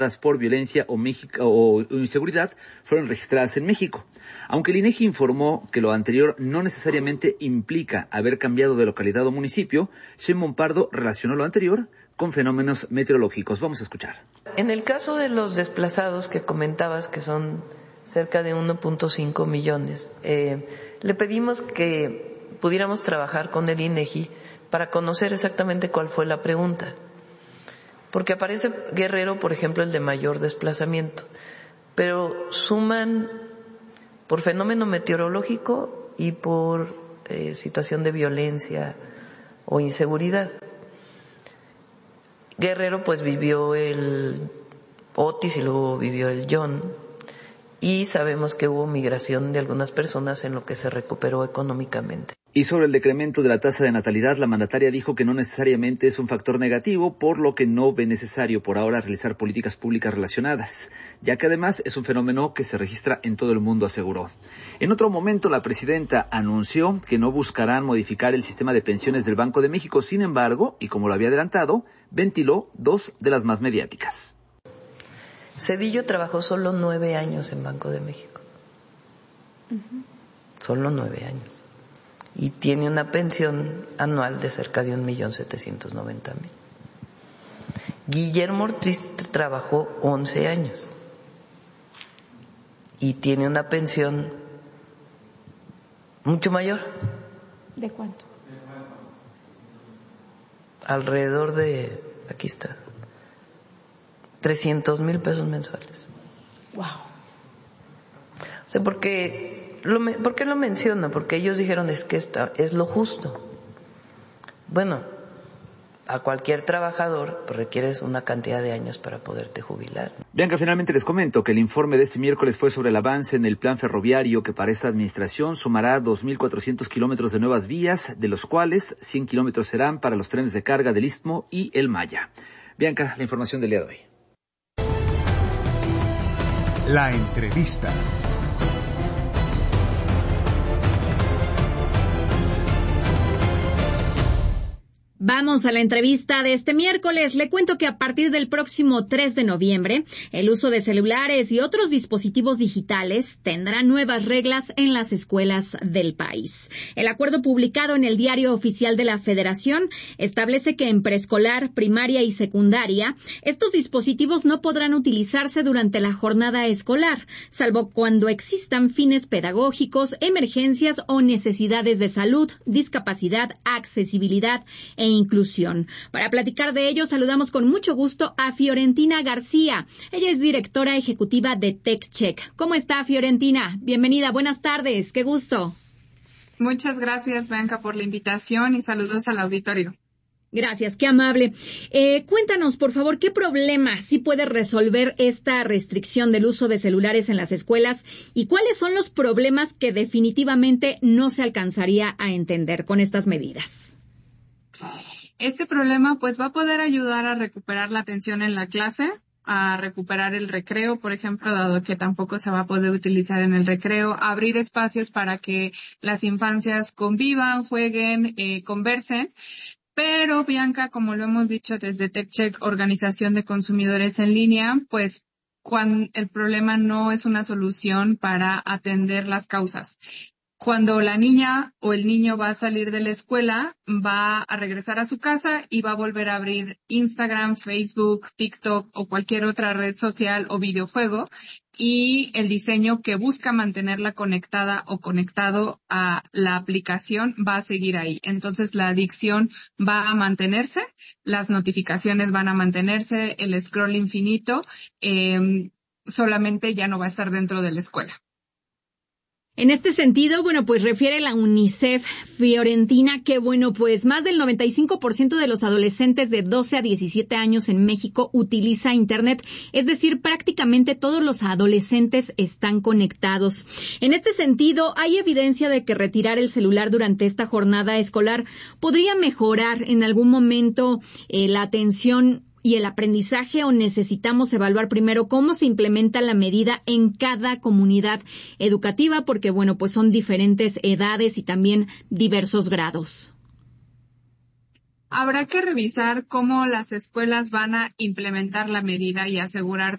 por violencia o inseguridad fueron registradas en México. Aunque el INEGI informó que lo anterior no necesariamente implica haber cambiado de localidad o municipio, Sheinbaum Pardo relacionó lo anterior con fenómenos meteorológicos. Vamos a escuchar. En el caso de los desplazados que comentabas, que son cerca de 1.5 millones, le pedimos que pudiéramos trabajar con el INEGI para conocer exactamente cuál fue la pregunta. Porque aparece Guerrero, por ejemplo, el de mayor desplazamiento, pero suman por fenómeno meteorológico y por situación de violencia o inseguridad. Guerrero pues vivió el Otis y luego vivió el John, y sabemos que hubo migración de algunas personas en lo que se recuperó económicamente. Y sobre el decremento de la tasa de natalidad, la mandataria dijo que no necesariamente es un factor negativo, por lo que no ve necesario por ahora realizar políticas públicas relacionadas, ya que además es un fenómeno que se registra en todo el mundo, aseguró. En otro momento, la presidenta anunció que no buscarán modificar el sistema de pensiones del Banco de México. Sin embargo, y como lo había adelantado, ventiló dos de las más mediáticas. Zedillo trabajó solo 9 años en Banco de México. Solo 9 años. Y tiene una pensión anual de cerca de 1.790.000. Guillermo Ortiz trabajó 11 años y tiene una pensión mucho mayor. ¿De cuánto? Alrededor de, aquí está, 300,000 pesos mensuales. Wow. O sea, ¿por qué lo menciono? Porque ellos dijeron es que es lo justo. Bueno, a cualquier trabajador pues, requieres una cantidad de años para poderte jubilar. Bianca, finalmente les comento que el informe de este miércoles fue sobre el avance en el plan ferroviario, que para esta administración sumará 2.400 kilómetros de nuevas vías, de los cuales 100 kilómetros serán para los trenes de carga del Istmo y el Maya. Bianca, la información del día de hoy. La entrevista. Vamos a la entrevista de este miércoles. Le cuento que a partir del próximo 3 de noviembre, el uso de celulares y otros dispositivos digitales tendrá nuevas reglas en las escuelas del país. El acuerdo publicado en el Diario Oficial de la Federación establece que en preescolar, primaria y secundaria, estos dispositivos no podrán utilizarse durante la jornada escolar, salvo cuando existan fines pedagógicos, emergencias o necesidades de salud, discapacidad, accesibilidad e inclusión. Para platicar de ello, saludamos con mucho gusto a Fiorentina García. Ella es directora ejecutiva de TechCheck. ¿Cómo está, Fiorentina? Bienvenida, buenas tardes, qué gusto. Muchas gracias, Bianca, por la invitación y saludos al auditorio. Gracias, qué amable. Cuéntanos, por favor, ¿qué problema sí puede resolver esta restricción del uso de celulares en las escuelas y cuáles son los problemas que definitivamente no se alcanzaría a entender con estas medidas? Este problema pues va a poder ayudar a recuperar la atención en la clase, a recuperar el recreo, por ejemplo, dado que tampoco se va a poder utilizar en el recreo, abrir espacios para que las infancias convivan, jueguen, conversen. Pero, Bianca, como lo hemos dicho desde TechCheck, Organización de Consumidores en Línea, pues cuando el problema no es una solución para atender las causas. Cuando la niña o el niño va a salir de la escuela, va a regresar a su casa y va a volver a abrir Instagram, Facebook, TikTok o cualquier otra red social o videojuego, y el diseño que busca mantenerla conectada o conectado a la aplicación va a seguir ahí. Entonces la adicción va a mantenerse, las notificaciones van a mantenerse, el scroll infinito, solamente ya no va a estar dentro de la escuela. En este sentido, bueno, pues refiere la UNICEF, Fiorentina, que bueno, pues más del 95% de los adolescentes de 12 a 17 años en México utiliza Internet, es decir, prácticamente todos los adolescentes están conectados. En este sentido, hay evidencia de que retirar el celular durante esta jornada escolar podría mejorar en algún momento la atención y el aprendizaje, o necesitamos evaluar primero cómo se implementa la medida en cada comunidad educativa, porque bueno, pues son diferentes edades y también diversos grados. Habrá que revisar cómo las escuelas van a implementar la medida y asegurarse